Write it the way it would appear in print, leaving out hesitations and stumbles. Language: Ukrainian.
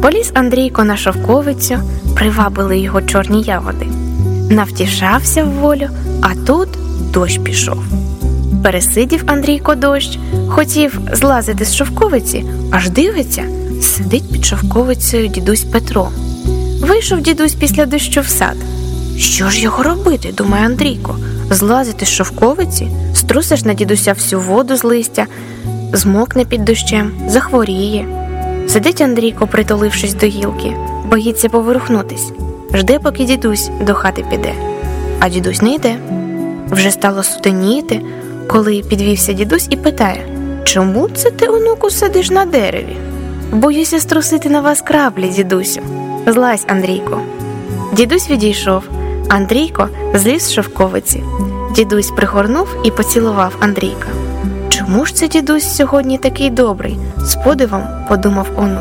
Поліз Андрійко на шовковицю, привабили його чорні ягоди. Навтішався в волю, а тут дощ пішов. Пересидів Андрійко дощ, хотів злазити з шовковиці, аж дивиться, сидить під шовковицею дідусь Петро. Вийшов дідусь після дощу в сад. Що ж його робити, думає Андрійко, злазити з шовковиці, струсиш на дідуся всю воду з листя, змокне під дощем, захворіє. Сидить Андрійко, притулившись до гілки, боїться поворухнутись, жде, поки дідусь до хати піде. А дідусь не йде. Вже стало сутеніти, коли підвівся дідусь і питає: «Чому це ти, онуку, сидиш на дереві?» «Боюся струсити на вас краплі, дідусю. Злазь, Андрійко». Дідусь відійшов. Андрійко зліз з шовковиці. Дідусь пригорнув і поцілував Андрійка. «Чому ж це дідусь сьогодні такий добрий?» – з подивом подумав онук.